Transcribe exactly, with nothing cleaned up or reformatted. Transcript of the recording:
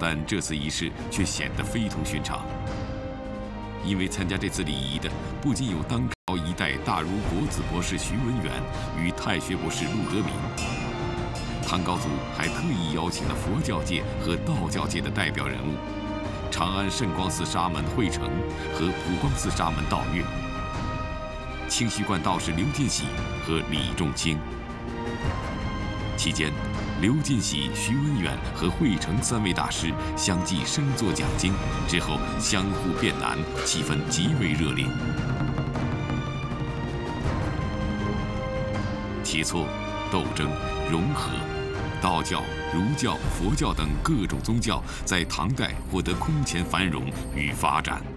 但这次仪式却显得非同寻常，因为参加这次礼仪的不仅有当朝一代大儒国子博士徐文远与太学博士陆德明，唐高祖还特意邀请了佛教界和道教界的代表人物，长安圣光寺沙门慧成和普光寺沙门道月，清虚观道士刘进喜和李仲卿。期间，刘进喜、徐文远和慧成三位大师相继升座讲经，之后相互辩难，气氛极为热烈。切磋、斗争、融合，道教、儒教、佛教等各种宗教在唐代获得空前繁荣与发展。